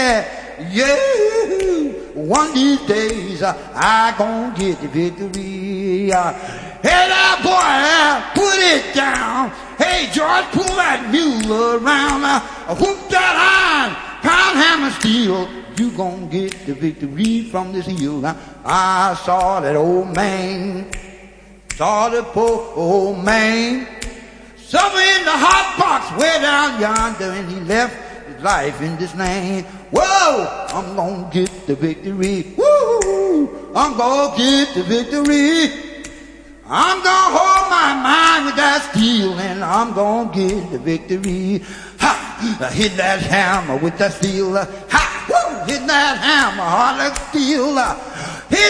Yeah, one of these days I gon' get the victory. Hey there, boy, put it down. Hey, George, pull that mule around. Whoop that iron, pound, hammer, steel. You gon' get the victory from this hill. I saw that old man, saw the poor old man, somewhere in the hot box way down yonder, and he left his life in this land. Whoa, I'm gonna get the victory. Woo, I'm gonna get the victory. I'm gonna hold my mind with that steel, and I'm gonna get the victory. Ha! Hit that hammer with that steel. Ha! Woo! Hit that hammer hard like steel.